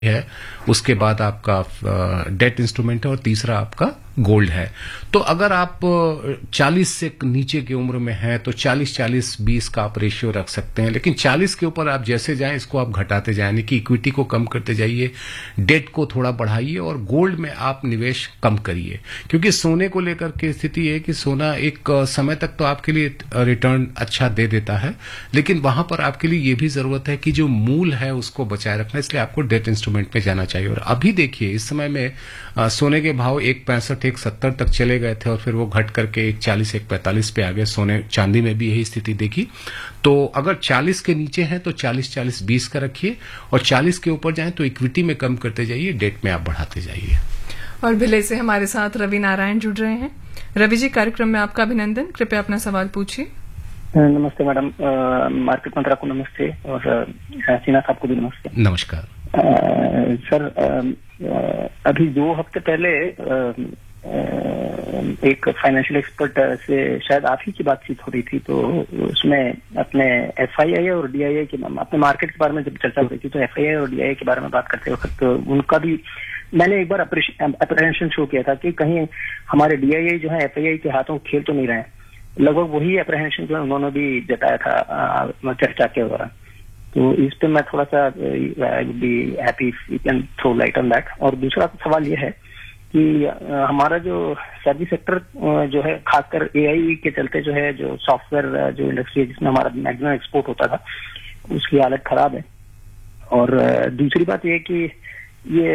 है, उसके बाद आपका डेट इंस्ट्रूमेंट है और तीसरा आपका गोल्ड है। तो अगर आप 40 से नीचे की उम्र में हैं तो 40-40-20 का आप रेशियो रख सकते हैं, लेकिन 40 के ऊपर आप जैसे जाएं इसको आप घटाते जाएं, यानी कि इक्विटी को कम करते जाइए, डेट को थोड़ा बढ़ाइए और गोल्ड में आप निवेश कम करिए। क्योंकि सोने को लेकर के स्थिति है कि सोना एक समय तक तो आपके लिए रिटर्न अच्छा दे देता है, लेकिन वहां पर आपके लिए ये भी जरूरत है कि जो मूल है उसको बचाए रखना, इसलिए आपको डेट इंस्ट्रूमेंट में जाना चाहिए। और अभी देखिए इस समय में सोने के भाव 1.65 1.70 तक चले गए थे और फिर वो घट करके 1.40 1.45 पे आ गए। सोने चांदी में भी यही स्थिति देखी। तो अगर 40 के नीचे हैं तो 40-40-20 का रखिए और 40 के ऊपर जाएं तो इक्विटी में कम करते जाइए, डेट में आप बढ़ाते जाइए। और भिले से हमारे साथ रवि नारायण जुड़ रहे हैं। रवि जी, कार्यक्रम में आपका अभिनंदन। कृपया अपना सवाल पूछिए। नमस्ते मैडम, मार्केट मंत्रा को नमस्ते और सीना साहब को भी नमस्ते। नमस्कार सर, अभी 2 हफ्ते पहले एक फाइनेंशियल एक्सपर्ट से शायद आप ही की बातचीत हो रही थी, तो उसमें अपने एफआईआई और डीआईआई के अपने मार्केट के बारे में जब चर्चा हो रही थी तो एफआईआई और डीआईआई के बारे में बात करते वक्त तो उनका भी मैंने एक बार अप्रहेंशन शो किया था कि कहीं हमारे डीआईआई जो है एफआईआई के हाथों खेल तो नहीं रहे। लगभग वही अप्रहेंशन जो है उन्होंने भी जताया था चर्चा के दौरान। तो इस पे मैं थोड़ा सा I would be happy if you can throw light on that. और दूसरा सवाल ये है कि हमारा जो सर्विस सेक्टर जो है, खासकर एआई के चलते जो है, जो सॉफ्टवेयर जो इंडस्ट्री है जिसमें हमारा मैक्सिमम एक्सपोर्ट होता था, उसकी हालत खराब है। और दूसरी बात ये कि ये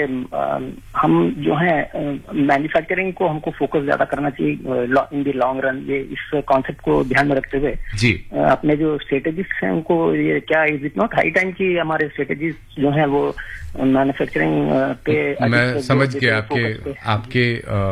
हम जो है मैन्युफैक्चरिंग को हमको फोकस ज्यादा करना चाहिए इन द लॉन्ग रन। ये इस कॉन्सेप्ट को ध्यान में रखते हुए जी अपने जो स्ट्रेटेजिस्ट हैं उनको ये क्या is it not high time की हमारे स्ट्रेटेजिस्ट जो है वो मैन्युफैक्चरिंग पे। मैं समझ गया आपके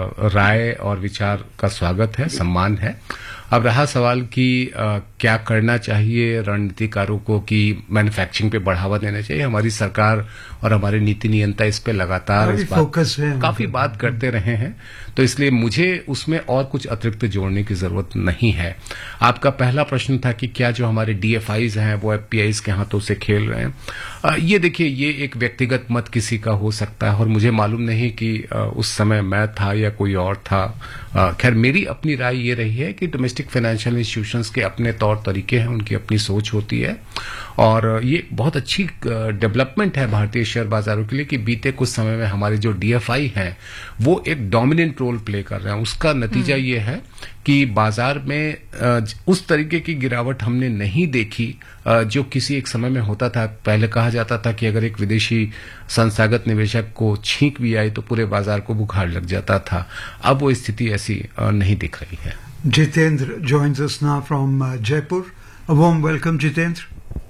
राय और विचार का स्वागत है, सम्मान है। अब रहा सवाल कि क्या करना चाहिए रणनीतिकारों को कि मैन्युफैक्चरिंग पे बढ़ावा देना चाहिए। हमारी सरकार और हमारे नीति नियंता इस पे लगातार काफी बात करते रहे हैं, तो इसलिए मुझे उसमें और कुछ अतिरिक्त जोड़ने की जरूरत नहीं है। आपका पहला प्रश्न था कि क्या जो हमारे डीएफआईज हैं वो एफपीआईज के हाथों से खेल रहे हैं। ये देखिए, ये एक व्यक्तिगत मत किसी का हो सकता है और मुझे मालूम नहीं कि उस समय मैं था या कोई और था। खैर, मेरी अपनी राय ये रही है कि डोमेस्टिक फाइनेंशियल इंस्टीट्यूशंस के अपने तौर तरीके हैं, उनकी अपनी सोच होती है और ये बहुत अच्छी डेवलपमेंट है भारतीय शेयर बाजारों के लिए कि बीते कुछ समय में हमारे जो डीएफआई हैं वो एक डोमिनेंट रोल प्ले कर रहे हैं। उसका नतीजा ये है कि बाजार में उस तरीके की गिरावट हमने नहीं देखी जो किसी एक समय में होता था। पहले कहा जाता था कि अगर एक विदेशी संस्थागत निवेशक को छींक भी आई तो पूरे बाजार को बुखार लग जाता था। अब वो स्थिति ऐसी नहीं दिख रही है। Jitendra joins us now from Jaipur. A warm welcome, Jitendra.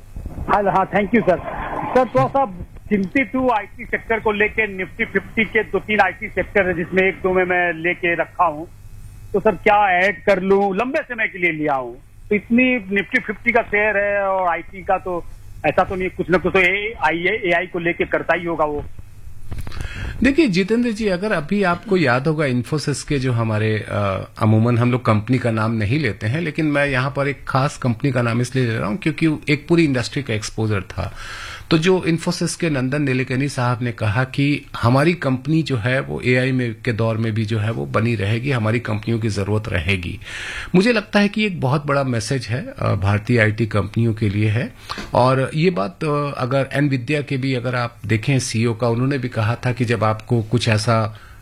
हाँ, थैंक यू सर। सर, थोड़ा सा चिंतित हूँ आईटी सेक्टर को लेके। निफ्टी 50 के 2-3 आईटी सेक्टर है जिसमें 1-2 में मैं लेके रखा हूँ, तो सर क्या ऐड कर लूँ? लंबे समय के लिए लिया हूँ, तो इतनी निफ्टी 50 का शेयर है और आईटी का तो ऐसा तो नहीं, कुछ ना कुछ तो एआई को लेके करता ही होगा वो। देखिए जितेंद्र जी, अगर अभी आपको याद होगा इन्फोसिस के जो हमारे अमूमन हम लोग कंपनी का नाम नहीं लेते हैं, लेकिन मैं यहां पर एक खास कंपनी का नाम इसलिए ले रहा हूं क्योंकि एक पूरी इंडस्ट्री का एक्सपोजर था। तो जो इन्फोसिस के नंदन नीलेकनी साहब ने कहा कि हमारी कंपनी जो है वो एआई में के दौर में भी जो है वो बनी रहेगी, हमारी कंपनियों की जरूरत रहेगी। मुझे लगता है कि एक बहुत बड़ा मैसेज है भारतीय आईटी कंपनियों के लिए है। और ये बात अगर एनविद्या के भी अगर आप देखें सीईओ का, उन्होंने भी कहा था कि जब आपको कुछ ऐसा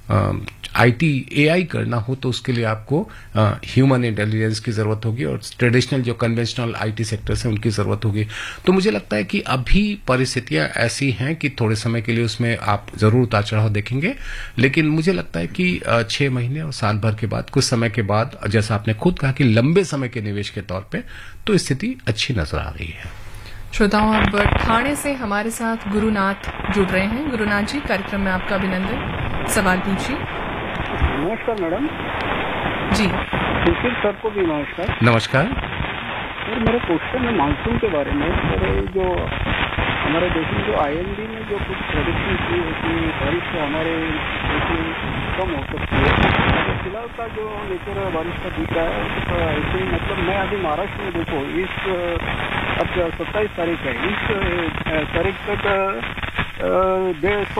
आईटी एआई करना हो तो उसके लिए आपको ह्यूमन इंटेलिजेंस की जरूरत होगी और ट्रेडिशनल जो कन्वेंशनल आईटी सेक्टर्स हैं उनकी जरूरत होगी। तो मुझे लगता है कि अभी परिस्थितियां ऐसी हैं कि थोड़े समय के लिए उसमें आप जरूर उतार चढ़ाव देखेंगे, लेकिन मुझे लगता है कि 6 महीने और साल भर के बाद, कुछ समय के बाद, जैसा आपने खुद कहा कि लंबे समय के निवेश के तौर पर, तो स्थिति अच्छी नजर आ रही है। श्रोताओं, अब ठाणे से हमारे साथ गुरुनाथ जुड़ रहे हैं। गुरुनाथ जी, कार्यक्रम में आपका अभिनंदन। सवाल पूछिए। नमस्कार मैडम जी। सुशील सर को भी नमस्कार। नमस्कार सर, मेरा क्वेश्चन है मानसून के बारे में। सर, जो हमारे देश में जो आईएमडी ने जो कुछ प्रेडिक्शन की है कि बारिश हमारे देश में कम हो सकती है, तो फिलहाल का जो नेचर बारिश का दिख रहा है तो ऐसे ही, मतलब मैं अभी महाराष्ट्र में देखो, इस अब 27 तारीख है, इस तारीख तक 150